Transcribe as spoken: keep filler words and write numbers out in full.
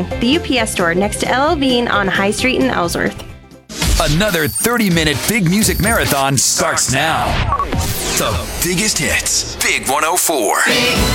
Shipping, the U P S store next to L L Bean on High Street in Ellsworth. Another thirty-minute Big Music Marathon starts now. The biggest hits, Big one oh four.